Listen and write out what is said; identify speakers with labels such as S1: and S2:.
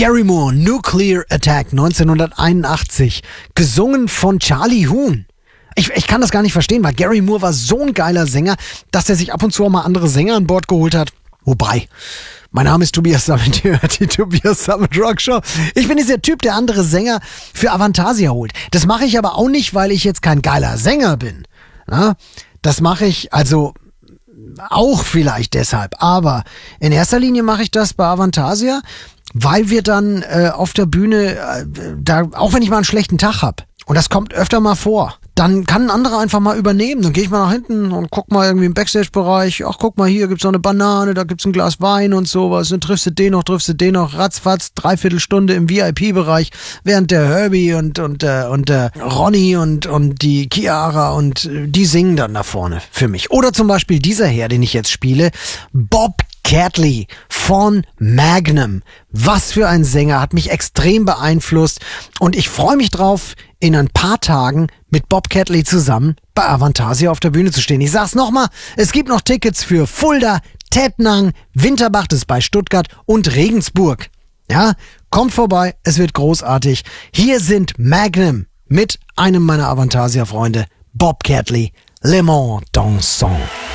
S1: Gary Moore, Nuclear Attack 1981, gesungen von Charlie Huhn. Ich kann das gar nicht verstehen, weil Gary Moore war so ein geiler Sänger, dass er sich ab und zu auch mal andere Sänger an Bord geholt hat. Wobei, mein Name ist Tobias Sammet, ihr hört die Tobias Sammet Rock Show. Ich bin dieser Typ, der andere Sänger für Avantasia holt. Das mache ich aber auch nicht, weil ich jetzt kein geiler Sänger bin. Na? Das mache ich also auch vielleicht deshalb. Aber in erster Linie mache ich das bei Avantasia, weil wir dann auf der Bühne, da auch wenn ich mal einen schlechten Tag habe, und das kommt öfter mal vor, dann kann ein anderer einfach mal übernehmen. Dann gehe ich mal nach hinten und guck mal irgendwie im Backstage-Bereich. Ach, guck mal, hier gibt's noch eine Banane, da gibt's ein Glas Wein und sowas. Dann triffst du den noch, ratzfatz, 3/4 Stunde im VIP-Bereich, während der Herbie und der Ronny und die Chiara und die singen dann da vorne für mich. Oder zum Beispiel dieser Herr, den ich jetzt spiele, Bob Catley von Magnum. Was für ein Sänger, hat mich extrem beeinflusst und ich freue mich drauf, in ein paar Tagen mit Bob Catley zusammen bei Avantasia auf der Bühne zu stehen. Ich sag's nochmal, es gibt noch Tickets für Fulda, Tettnang, Winterbach, das ist bei Stuttgart und Regensburg. Ja, kommt vorbei, es wird großartig. Hier sind Magnum mit einem meiner Avantasia-Freunde, Bob Catley, Le Mans Dansant.